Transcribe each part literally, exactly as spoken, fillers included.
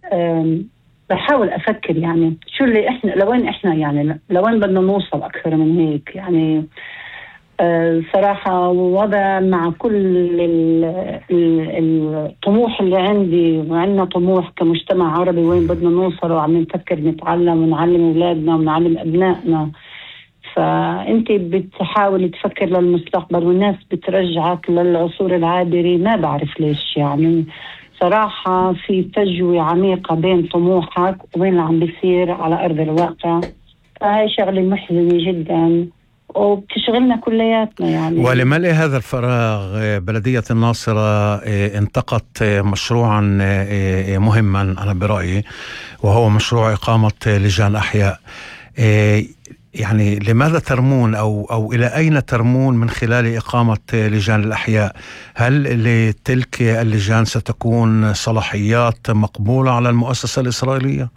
أم، بحاول أفكر يعني شو اللي إحنا لوين إحنا يعني لوين بدنا نوصل أكثر من هيك يعني. أه، صراحة وضع مع كل ال- ال- الطموح اللي عندي، وعندنا طموح كمجتمع عربي وين بدنا نوصل، وعم نفكر نتعلم ونعلم أولادنا ونعلم أبنائنا. فأنت بتحاول تفكر للمستقبل والناس بترجعك للعصور العابرة، ما بعرف ليش يعني. صراحة في فجوة عميقة بين طموحك وبين اللي عم بيصير على أرض الواقع. فهي شغلة محزنة جدا وبتشغلنا كلياتنا يعني. ولملء هذا الفراغ آه، بلدية الناصرة آه، انتقت آه، مشروعا آه، آه، مهما أنا برأيي، وهو مشروع إقامة آه، لجان أحياء. آه، يعني لماذا ترمون أو أو إلى أين ترمون من خلال إقامة آه، لجان الأحياء؟ هل لتلك اللجان ستكون صلاحيات مقبولة على المؤسسة الإسرائيلية؟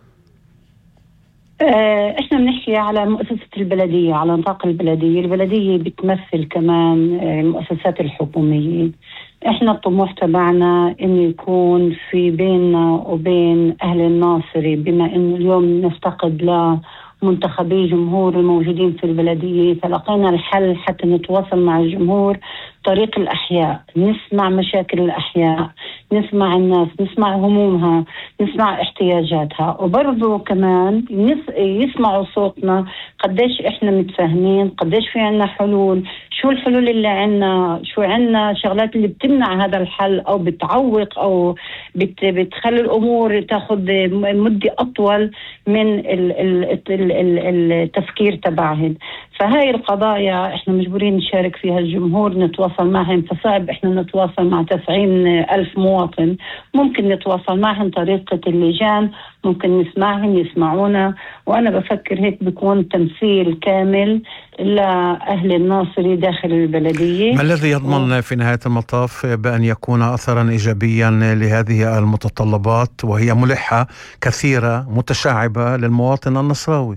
آه، احنا بنحكي على مؤسسة البلدية، على نطاق البلدية. البلدية بتمثل كمان آه، المؤسسات الحكومية. احنا الطموح تبعنا انه يكون في بيننا وبين اهل الناصري، بما انه اليوم نفتقد لمنتخبي جمهور الموجودين في البلدية، فلقينا الحل حتى نتواصل مع الجمهور طريق الأحياء، نسمع مشاكل الأحياء، نسمع الناس، نسمع همومها، نسمع احتياجاتها، وبرضو كمان نس- يسمعوا صوتنا قديش احنا متفاهمين، قديش في عنا حلول، شو الحلول اللي عنا، شو عنا شغلات اللي بتمنع هذا الحل او بتعوق او بت بتخلي الامور تاخذ مدة اطول من ال ال ال ال التفكير تبعهم. فهاي القضايا احنا مجبورين نشارك فيها الجمهور، نتواصل معهم. فصعب احنا نتواصل مع تسعين ألف مواطن، ممكن نتواصل معهم طريقة اللجان، ممكن نسمعهم يسمعونا. وأنا بفكر هيك بيكون تمثيل كامل لأهل الناصري داخل البلدية. ما الذي يضمن في نهاية المطاف بأن يكون أثرا إيجابيا لهذه المتطلبات وهي ملحة كثيرة متشعبة للمواطن النصراوي؟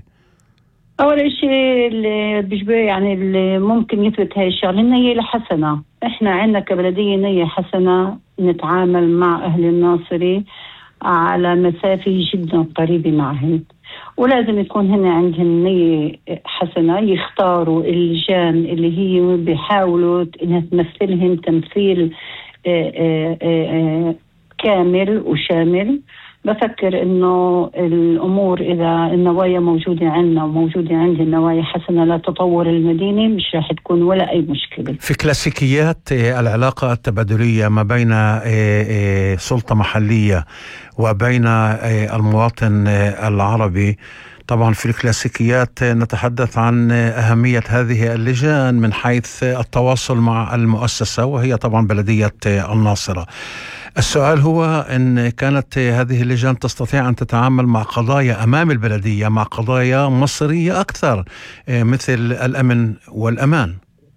أول شيء اللي بيشبه يعني اللي ممكن يثبت هاي الشغلة النية الحسنة. إحنا عندنا كبلدية نية حسنة، نتعامل مع أهل الناصري على مسافة جدا قريبة معهم، ولازم يكون هنا عندهم نية حسنة، يختاروا اللجان اللي هي بيحاولوا إنها تمثلهم تمثيل آآ آآ كامل وشامل. بفكر إنه الأمور إذا النوايا موجودة عندنا وموجودة عندي النوايا حسنة لتطور المدينة، مش راح تكون ولا أي مشكلة. في كلاسيكيات العلاقة التبادلية ما بين سلطة محلية وبين المواطن العربي، طبعا في الكلاسيكيات نتحدث عن أهمية هذه اللجان من حيث التواصل مع المؤسسة، وهي طبعا بلدية الناصرة. السؤال هو إن كانت هذه اللجان تستطيع أن تتعامل مع قضايا أمام البلدية، مع قضايا مصيرية أكثر مثل الأمن والأمان.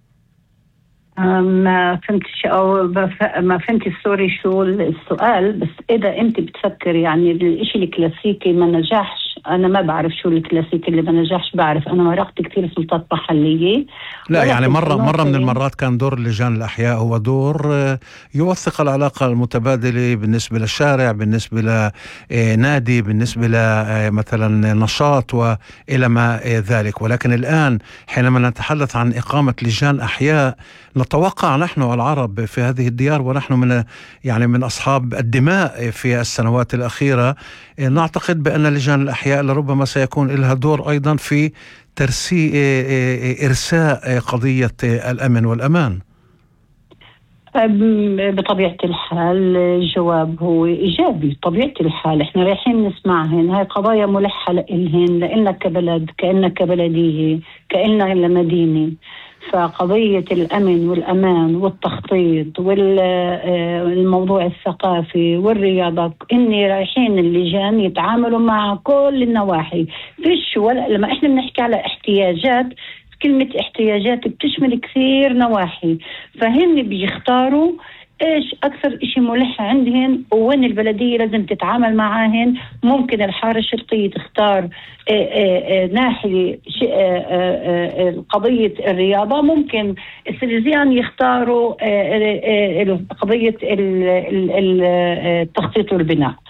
ما فهمتش أو بف... ما فهمت السوري شو السؤال، بس إذا أنت بتفكر يعني الإشي الكلاسيكي ما نجحش، أنا ما بعرف شو الكلاسيكي اللي ما نجحش. بعرف أنا مرقت كثير سلطات محلية. لا يعني مرة مرة من المرات كان دور لجان الأحياء هو دور يوثق العلاقة المتبادلة بالنسبة للشارع، بالنسبة لنادي، بالنسبة لمثلا نشاط وإلى ما ذلك. ولكن الآن حينما نتحدث عن إقامة لجان أحياء، نتوقع نحن العرب في هذه الديار ونحن من يعني من أصحاب الدماء في السنوات الأخيرة، نعتقد بأن لجان الأحياء لربما سيكون لها دور أيضا في ترسي إرساء قضية الأمن والأمان. بطبيعة الحال الجواب هو إيجابي. طبيعة الحال إحنا رايحين نسمعهن، هاي قضايا ملحة لإلهن، لإنك كبلد، كأنك كبلدية، كأنك لمدينة. فقضية الأمن والأمان والتخطيط والموضوع الثقافي والرياضة، إني رايحين اللجان يتعاملوا مع كل النواحي. فيش ولا لما إحنا بنحكي على احتياجات، كلمة احتياجات بتشمل كثير نواحي، فهن بيختاروا ايش اكثر اشي ملح عندهن وين البلدية لازم تتعامل معاهن. ممكن الحارة الشرقية تختار آآ آآ ناحية قضية الرياضة، ممكن السليزيان يختاروا قضية التخطيط والبناء.